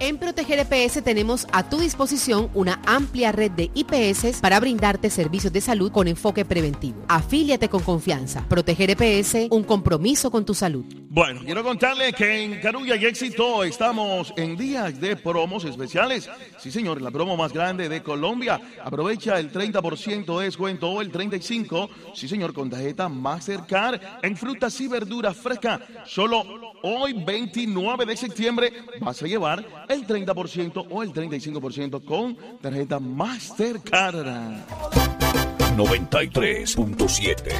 En Proteger EPS tenemos a tu disposición una amplia red de IPS para brindarte servicios de salud con enfoque preventivo. Afíliate con confianza. Proteger EPS, un compromiso con tu salud. Bueno, quiero contarle que en Carulla y Éxito estamos en días de promos especiales. Sí, señor, la promo más grande de Colombia. Aprovecha el 30% de descuento o el 35%, sí, señor, con tarjeta Mastercard en frutas y verduras frescas. Solo hoy, 29 de septiembre, vas a llevar el 30% o el 35% con tarjeta Mastercard. 93.7